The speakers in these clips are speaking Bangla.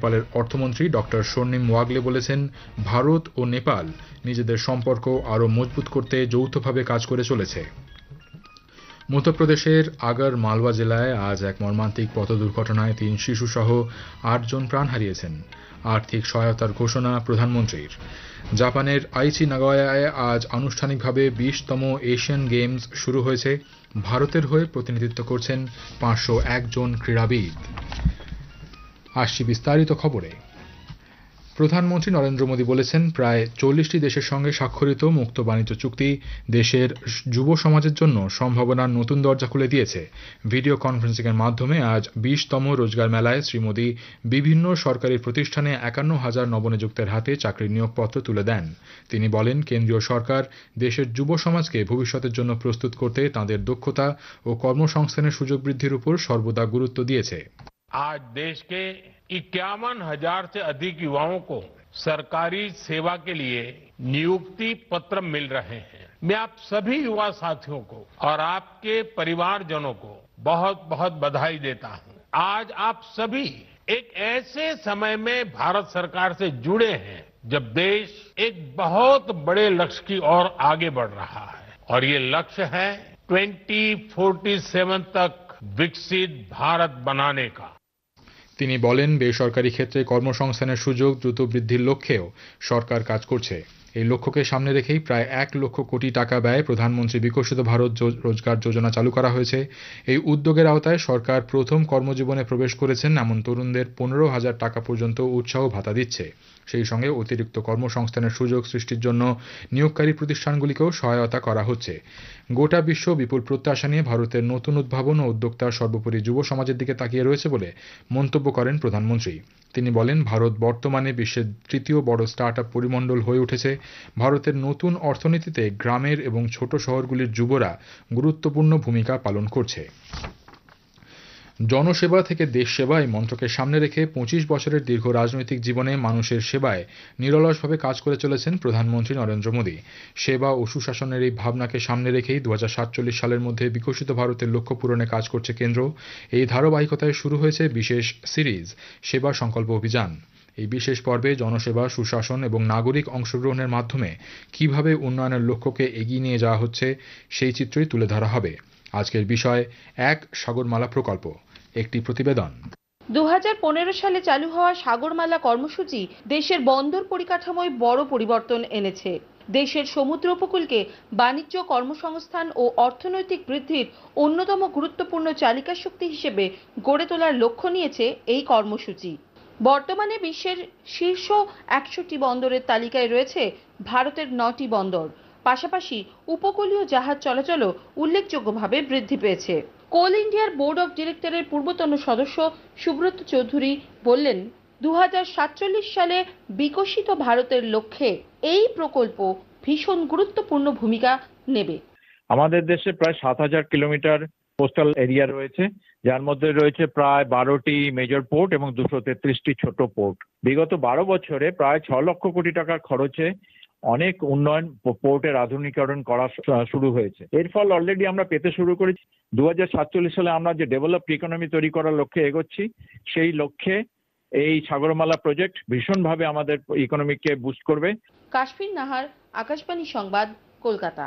নেপালের অর্থমন্ত্রী ডক্টর স্বর্ণিম ওয়াগলে বলেছেন, ভারত ও নেপাল নিজেদের সম্পর্ক আরও মজবুত করতে যৌথভাবে কাজ করে চলেছে। মধ্যপ্রদেশের আগর মালওয়া জেলায় আজ এক মর্মান্তিক পথ দুর্ঘটনায় ৩ শিশুসহ ৮ জন প্রাণ হারিয়েছেন। আর্থিক সহায়তার ঘোষণা প্রধানমন্ত্রীর। জাপানের আইচি নাগোয়ায় আজ আনুষ্ঠানিকভাবে ২০তম এশিয়ান গেমস শুরু হয়েছে। ভারতের হয়ে প্রতিনিধিত্ব করছেন ৫০১ জন ক্রীড়াবিদ। আসছি বিস্তারিত খবরে। প্রধানমন্ত্রী নরেন্দ্র মোদী বলেছেন, প্রায় ৪০টি দেশের সঙ্গে স্বাক্ষরিত মুক্ত বাণিজ্য চুক্তি দেশের যুব সমাজের জন্য সম্ভাবনার নতুন দরজা খুলে দিয়েছে। ভিডিও কনফারেন্সিংয়ের মাধ্যমে আজ ২০তম রোজগার মেলায় শ্রী মোদী বিভিন্ন সরকারি প্রতিষ্ঠানে ৫১,০০০ নবনিযুক্তের হাতে চাকরির নিয়োগপত্র তুলে দেন। তিনি বলেন, কেন্দ্রীয় সরকার দেশের যুব সমাজকে ভবিষ্যতের জন্য প্রস্তুত করতে তাঁদের দক্ষতা ও কর্মসংস্থানের সুযোগ বৃদ্ধির উপর সর্বদা গুরুত্ব দিয়েছে। आज देश के 51,000 से अधिक युवाओं को सरकारी सेवा के लिए नियुक्ति पत्र मिल रहे हैं। मैं आप सभी युवा साथियों को और आपके परिवारजनों को बहुत बहुत बधाई देता हूं। आज आप सभी एक ऐसे समय में भारत सरकार से जुड़े हैं जब देश एक बहुत बड़े लक्ष्य की ओर आगे बढ़ रहा है और ये लक्ष्य है 2047 तक विकसित भारत बनाने का। তিনি বলেন, বেসরকারি ক্ষেত্রে কর্মসংস্থানের সুযোগ দ্রুত বৃদ্ধির লক্ষ্যেও সরকার কাজ করছে। এই লক্ষ্যকে সামনে রেখেই প্রায় ১ লক্ষ কোটি টাকা ব্যয়ে প্রধানমন্ত্রী বিকশিত ভারত রোজগার যোজনা চালু করা হয়েছে। এই উদ্যোগের আওতায় সরকার প্রথম কর্মজীবনে প্রবেশ করেছেন এমন তরুণদের ১৫,০০০ টাকা পর্যন্ত উৎসাহ ভাতা দিচ্ছে। সেই সঙ্গে অতিরিক্ত কর্মসংস্থানের সুযোগ সৃষ্টির জন্য নিয়োগকারী প্রতিষ্ঠানগুলিকেও সহায়তা করা হচ্ছে। গোটা বিশ্ব বিপুল প্রত্যাশা নিয়ে ভারতের নতুন উদ্ভাবন ও উদ্যোক্তা সর্বোপরি যুব সমাজের দিকে তাকিয়ে রয়েছে বলে মন্তব্য করেন প্রধানমন্ত্রী। তিনি বলেন, ভারত বর্তমানে বিশ্বের তৃতীয় বড় স্টার্টআপ পরিমণ্ডল হয়ে উঠেছে। ভারতের নতুন অর্থনীতিতে গ্রামের এবং ছোট শহরগুলির যুবরা গুরুত্বপূর্ণ ভূমিকা পালন করছে। জনসেবা থেকে দেশ সেবা এই মন্ত্রকে সামনে রেখে ২৫ বছরের দীর্ঘ রাজনৈতিক জীবনে মানুষের সেবায় নিরলসভাবে কাজ করে চলেছেন প্রধানমন্ত্রী নরেন্দ্র মোদী। সেবা ও সুশাসনের এই ভাবনাকে সামনে রেখেই ২০৪৭ সালের মধ্যে বিকশিত ভারতের লক্ষ্য পূরণে কাজ করছে কেন্দ্র। এই ধারাবাহিকতায় শুরু হয়েছে বিশেষ সিরিজ সেবা সংকল্প অভিযান। এই বিশেষ পর্বে জনসেবা, সুশাসন এবং নাগরিক অংশগ্রহণের মাধ্যমে কিভাবে উন্নয়নের লক্ষ্যকে এগিয়ে নিয়ে যাওয়া হচ্ছে সেই চিত্রই তুলে ধরা হবে। আজকের বিষয় এক সাগরমালা প্রকল্প। একটি প্রতিবেদন। ২০১৫ সালে চালু হওয়া সাগরমালা কর্মসূচি দেশের বন্দর পরিকাঠামোয় বড় পরিবর্তন এনেছে। দেশের সমুদ্র উপকূলকে বাণিজ্য, কর্মসংস্থান ও অর্থনৈতিক বৃদ্ধির অন্যতম গুরুত্বপূর্ণ চালিকা শক্তি হিসেবে গড়ে তোলার লক্ষ্য নিয়েছে এই কর্মসূচি। বর্তমানে বিশ্বের শীর্ষ ১০০টি বন্দরের তালিকায় রয়েছে ভারতের ৯টি বন্দর। পাশাপাশি উপকূলীয় জাহাজ চলাচলও উল্লেখযোগ্যভাবে বৃদ্ধি পেয়েছে। কোল ইন্ডিয়ার বোর্ড অব ডিরেক্টরের পূর্বতন সদস্য সুব্রত চৌধুরী বললেন, ২০৪৭ সালে বিকশিত ভারতের লক্ষ্যে এই প্রকল্প ভীষণ গুরুত্বপূর্ণ ভূমিকা নেবে। আমাদের দেশে প্রায় ৭,০০০ কিলোমিটার কোস্টাল এরিয়া রয়েছে, যার মধ্যে রয়েছে প্রায় ১২টি মেজর পোর্ট এবং ২৩৩টি ছোট পোর্ট। বিগত ১২ বছরে প্রায় ৬ লক্ষ কোটি টাকার খরচে অনেক উন্নয়ন পোর্টের আধুনিকীকরণ করা শুরু হয়েছে। এর ফল অলরেডি আমরা পেতে শুরু করেছি। ২০৪৭ সালে আমরা যে ডেভেলপড ইকোনমি তৈরি করার লক্ষ্যে এগোচ্ছি, সেই লক্ষ্যে এই সাগরমালা প্রজেক্ট ভীষণভাবে আমাদের ইকোনমিকে বুস্ট করবে। কাশফিন নাহার, আকাশবাণী সংবাদ, কলকাতা।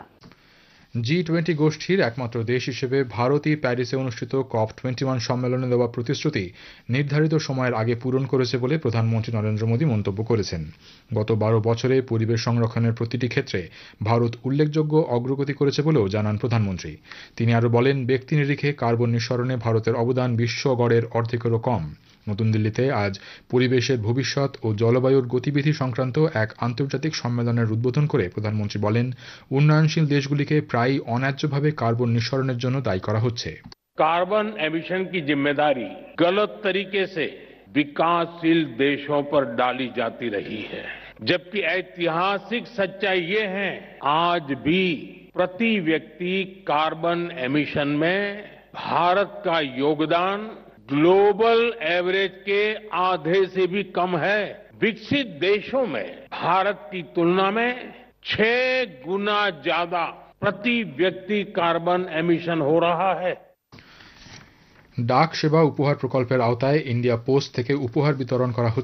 G20 গোষ্ঠীর একমাত্র দেশ হিসেবে ভারতই প্যারিসে অনুষ্ঠিত COP21 সম্মেলনে দেওয়া প্রতিশ্রুতি নির্ধারিত সময়ের আগে পূরণ করেছে বলে প্রধানমন্ত্রী নরেন্দ্র মোদী মন্তব্য করেছেন। গত ১২ বছরে পরিবেশ সংরক্ষণের প্রতিটি ক্ষেত্রে ভারত উল্লেখযোগ্য অগ্রগতি করেছে বলেও জানান প্রধানমন্ত্রী। তিনি আরও বলেন, ব্যক্তি নিরিখে কার্বন নিঃসরণে ভারতের অবদান বিশ্ব গড়ের অর্ধেকেরও কম। নতুন দিল্লিতে আজ পরিবেশের ভবিষ্যৎ ও জলবায়ুর গতিবিধি সংক্রান্ত এক আন্তর্জাতিক সম্মেলনের উদ্বোধন করে প্রধানমন্ত্রী বলেন, উন্নয়নশীল দেশগুলিকে প্রায়ই অন্যায্যভাবে কার্বন নিঃসরণের জন্য দায়ী করা হচ্ছে। कार्बन एमिशन की जिम्मेदारी गलत तरीके से विकासशील देशों पर डाली जाती रही है, जबकि ऐतिहासिक सच्चाई ये है, आज भी प्रति व्यक्ति कार्बन एमिशन में भारत का योगदान ग्लोबल एवरेज के आधे से भी कम है। विकसित देशों में भारत की तुलना में 6 गुना ज्यादा प्रति व्यक्ति कार्बन एमिशन हो रहा है। ডাক সেবা উপহার প্রকল্পের আওতায় ইন্ডিয়া পোস্ট থেকে উপহার বিতরণ করা হচ্ছে।